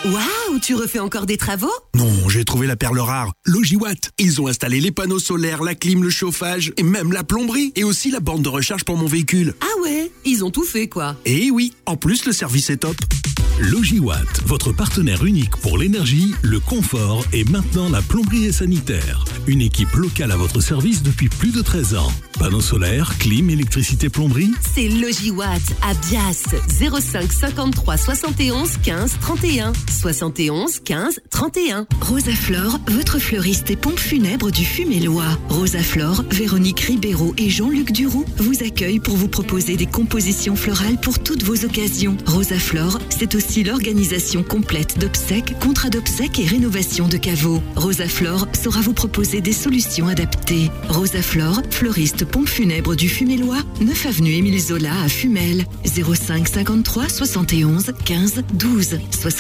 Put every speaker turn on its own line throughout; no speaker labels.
Waouh, tu refais encore des travaux?
Non, j'ai trouvé la perle rare. Logiwatt. Ils ont installé les panneaux solaires, la clim, le chauffage et même la plomberie. Et aussi la borne de recharge pour mon véhicule.
Ah ouais, ils ont tout fait quoi.
Et oui, en plus le service est top.
Logiwatt, votre partenaire unique pour l'énergie, le confort et maintenant la plomberie et sanitaire. Une équipe locale à votre service depuis plus de 13 ans. Panneaux solaires, clim, électricité, plomberie.
C'est Logiwatt à Bias, 05 53 71 15 31. 71 15 31.
Rosaflore, votre fleuriste et pompe funèbre du Fumélois. Rosaflore, Véronique Ribeiro et Jean-Luc Duroux vous accueillent pour vous proposer des compositions florales pour toutes vos occasions. Rosaflore, c'est aussi l'organisation complète d'obsèques, contrats d'obsèques et rénovation de caveaux. Rosaflore saura vous proposer des solutions adaptées. Rosaflore, fleuriste pompe funèbre du Fumélois, 9 avenue Émile Zola à Fumel. 05 53 71 15 12.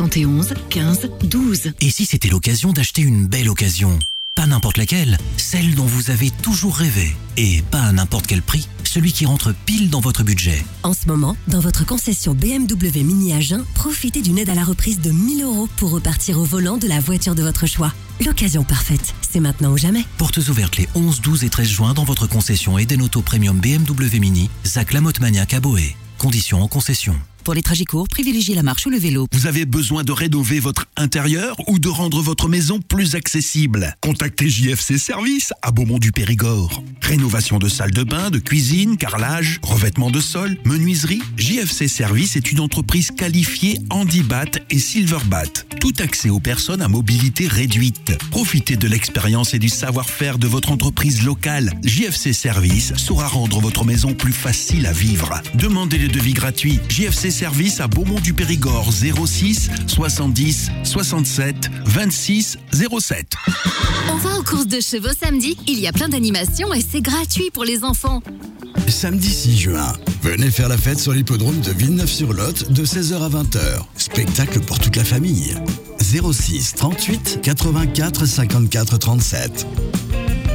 71 15 12.
Et si c'était l'occasion d'acheter une belle occasion? Pas n'importe laquelle, celle dont vous avez toujours rêvé. Et pas à n'importe quel prix, celui qui rentre pile dans votre budget.
En ce moment, dans votre concession BMW Mini Agen, profitez d'une aide à la reprise de 1 000 € pour repartir au volant de la voiture de votre choix. L'occasion parfaite, c'est maintenant ou jamais.
Portes ouvertes les 11, 12 et 13 juin dans votre concession Edenauto Premium BMW Mini, Zac Lamotte Maniac à Boé. Conditions en concession.
Pour les trajets courts, privilégiez la marche ou le vélo.
Vous avez besoin de rénover votre intérieur ou de rendre votre maison plus accessible? Contactez JFC Service à Beaumont-du-Périgord. Rénovation de salle de bain, de cuisine, carrelage, revêtement de sol, menuiserie. JFC Service est une entreprise qualifiée Handibat et Silverbat. Tout accès aux personnes à mobilité réduite. Profitez de l'expérience et du savoir-faire de votre entreprise locale. JFC Service saura rendre votre maison plus facile à vivre. Demandez le devis gratuit. JFC Service à Beaumont-du-Périgord 06 70 67 26 07.
On va aux courses de chevaux samedi. Il y a plein d'animations et c'est gratuit pour les enfants.
Samedi 6 juin, venez faire la fête sur l'hippodrome de Villeneuve-sur-Lot de 16h à 20h. Spectacle pour toute la famille. 06 38 84 54 37.